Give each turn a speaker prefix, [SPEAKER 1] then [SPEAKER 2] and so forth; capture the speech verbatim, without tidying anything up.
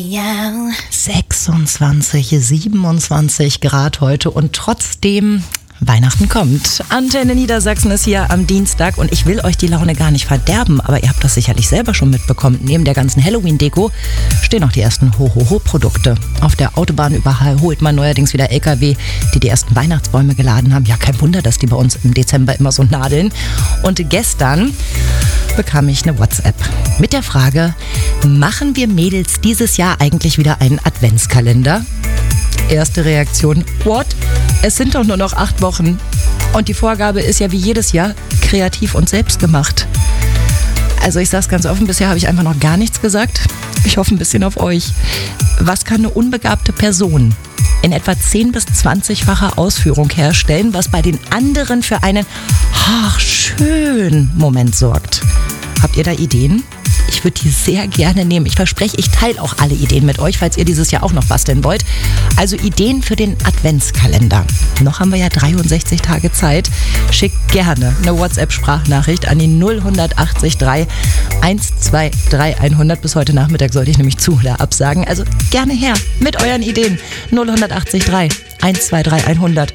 [SPEAKER 1] Ja, sechsundzwanzig, siebenundzwanzig Grad heute und trotzdem Weihnachten kommt. Antenne Niedersachsen ist hier am Dienstag und ich will euch die Laune gar nicht verderben, aber ihr habt das sicherlich selber schon mitbekommen. Neben der ganzen Halloween-Deko stehen auch die ersten Ho-Ho-Ho-Produkte. Auf der Autobahn überholt man neuerdings wieder L K W, die die ersten Weihnachtsbäume geladen haben. Ja, kein Wunder, dass die bei uns im Dezember immer so nadeln. Und gestern bekam ich eine WhatsApp mit der Frage, machen wir Mädels dieses Jahr eigentlich wieder einen Adventskalender? Erste Reaktion, what? Es sind doch nur noch acht Wochen. Und die Vorgabe ist ja wie jedes Jahr kreativ und selbstgemacht. Also ich sag's ganz offen, bisher habe ich einfach noch gar nichts gesagt. Ich hoffe ein bisschen auf euch. Was kann eine unbegabte Person in etwa zehn bis zwanzig-facher Ausführung herstellen, was bei den anderen für einen ach, schön Moment sorgt? Habt ihr da Ideen? Ich würde die sehr gerne nehmen. Ich verspreche, ich teile auch alle Ideen mit euch, falls ihr dieses Jahr auch noch basteln wollt. Also Ideen für den Adventskalender. Noch haben wir ja dreiundsechzig Tage Zeit. Schickt gerne eine WhatsApp-Sprachnachricht an die null acht drei eins zwei drei hundert. Bis heute Nachmittag sollte ich nämlich zu oder absagen. Also gerne her mit euren Ideen. null acht drei eins zwei drei hundert.